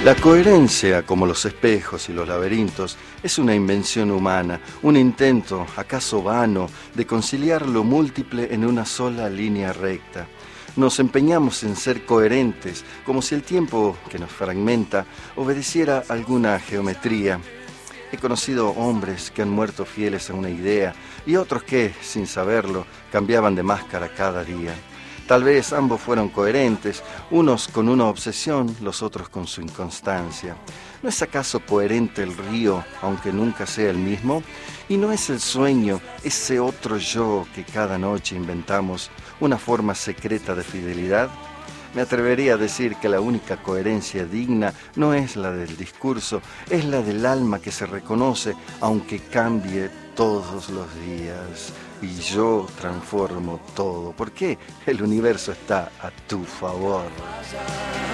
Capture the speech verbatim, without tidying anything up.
La coherencia, como los espejos y los laberintos, es una invención humana, un intento, acaso vano, de conciliar lo múltiple en una sola línea recta. Nos empeñamos en ser coherentes, como si el tiempo que nos fragmenta obedeciera alguna geometría. He conocido hombres que han muerto fieles a una idea y otros que, sin saberlo, cambiaban de máscara cada día. Tal vez ambos fueron coherentes, unos con una obsesión, los otros con su inconstancia. ¿No es acaso coherente el río, aunque nunca sea el mismo? ¿Y no es el sueño, ese otro yo que cada noche inventamos, una forma secreta de fidelidad? Me atrevería a decir que la única coherencia digna no es la del discurso, es la del alma que se reconoce, aunque cambie todos los días. Y yo transformo todo, porque el universo está a tu favor.